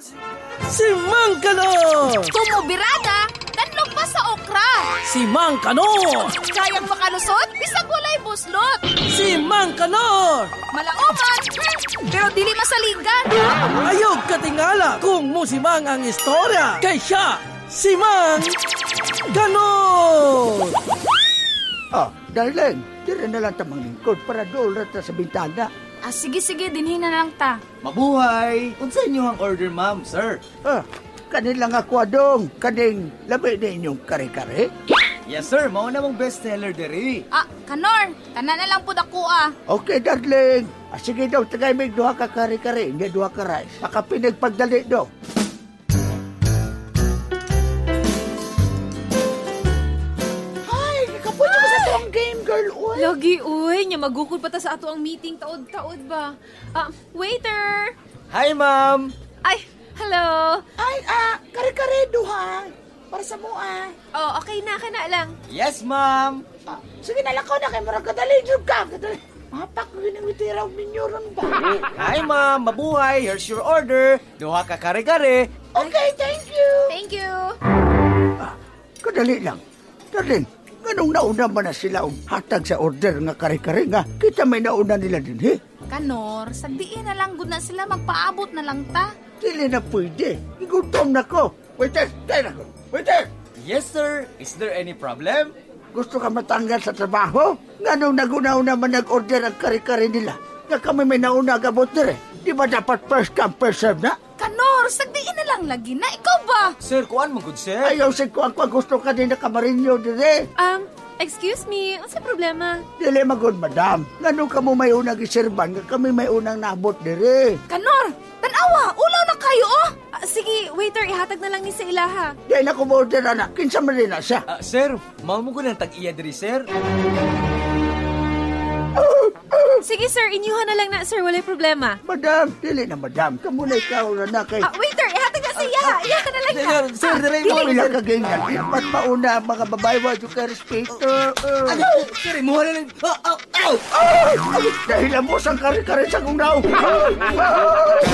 Si Mang Kanor! Kumubirada, tanlog pa sa okra. Si Mang Kanor! Kayang makalusot, bisag walay buslot. Si Mang Kanor! Malaoman, pero dili masaligan. Ayog katingala kung musimang ang istorya. Kay siya, si Mang Kanor! Darling, dire na lang tamang lingkod para doon rata sa bintana. Sige, dinhin na lang ta. Mabuhay! Unsa inyo ang order, ma'am, sir? Kanin lang ako adong. Kaning labi na inyong kare-kare. Yes, sir. Mao na mong bestseller diri. Kanor, tanan na lang po dako Okay, darling. Sige daw, tagay may duha ka kare-kare, hindi duha ka rice. Makapinag pagdali daw. Lagi, uy. Nya magukod pa ta sa ato ang meeting taod-taod ba? Waiter! Hi, ma'am! Ay, hello! Ay, kare-kare duha. Para sa mua. Oh, okay na, kana lang. Yes, ma'am! Sige na lang ko na kay marang kadali jud ka. Kadali. Mapak ko yung itiraw ninyo ron ba? Hi, ma'am! Mabuhay! Here's your order! Duha ka kare-kare! Okay, thank you. Thank you! Kadali lang. Darling, ganong nauna ba na sila hatag sa order nga kare-kare nga? Kita may nauna nila din, he? Kanor, sagdiin na lang gud na sila magpaabot na lang ta. Dili na pwede. Igutom na ko. Waiter, tayo na ko. Waiter! Yes, sir. Is there any problem? Gusto ka matanggal sa trabaho? Ganong naguna-una man nag-order ang kare-kare nila? Nga kami may nauna gabot dire. Di ba dapat first come, first serve na? Kanor, sagdiin na lang lagi na. Ikaw ba? Sir, kuan mo good, sir? Ayaw si Kuang gusto ka din na kamarinyo dire. Excuse me, ano sa problema? Dili magod, madam. Ganong ka mo may unang iserban, nga kami may unang nabot dire. Kanor, tanawa, ulaw na kayo Sige, waiter, ihatag na lang ni sa ilaha. Di na ko mo-order na. Kinsa man rin na siya. Sir, mao mo ko ng tag-iya diri, sir. Sige sir, inyuhan na lang na sir, walay problema. Madam, dili na madam. Kamu na ikaw na kay... Waiter, ihatag na sa ilaha. Iyakan na lang na. Sir, diri mo. Pila ka ganyan. Ba't mauna ang mga babae wa yung ka respeto? Sir, imuha na lang. Dahil ang busang kare-kare sa kong daw.